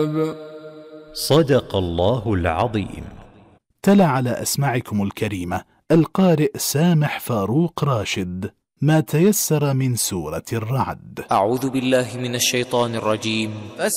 الكتاب. صدق الله العظيم. تلا على أسماعكم الكريمة القارئ سامح فاروق راشد ما تيسر من سورة الرعد. أعوذ بالله من الشيطان الرجيم.